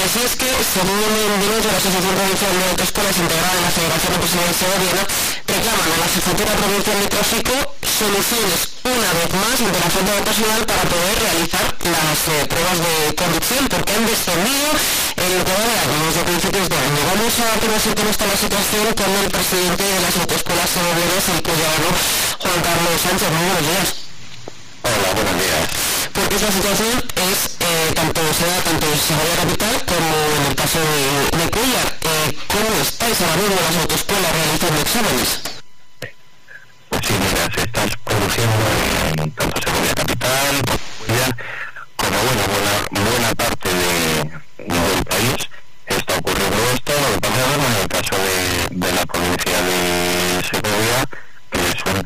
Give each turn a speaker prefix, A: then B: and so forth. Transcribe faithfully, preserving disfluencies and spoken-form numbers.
A: y es que, según Vinus de la Asociación Provincial de Autoescuelas integrada en la Federación Empresarial Segoviana, reclaman a la Jefatura Provincial de Tráfico soluciones una vez más ante la falta de personal para poder realizar las eh, pruebas de conducción, porque han descendido en lo que va de año, desde principios de año. Vamos a conocer cómo está la situación con el presidente de las autoescuelas segovianas, el cuyano Juan Carlos Sánchez. Muy buenos días.
B: Hola, buenos días.
A: Porque esta situación es, eh, tanto se da tanto en Segovia Capital como en el caso de, de Cuéllar. Eh, ¿Cómo estáis ahora mismo las autoescuelas realizando exámenes?
B: Pues sí, mira, se están